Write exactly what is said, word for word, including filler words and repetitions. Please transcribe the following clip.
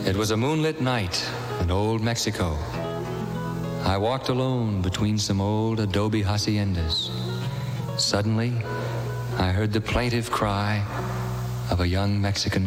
It was a moonlit night in old Mexico. I walked alone between some old adobe haciendas. Suddenly, I heard the plaintive cry of a young Mexican